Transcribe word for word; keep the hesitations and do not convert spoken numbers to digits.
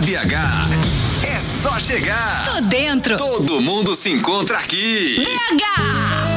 B H é só chegar. Tô dentro. Todo mundo se encontra aqui. B H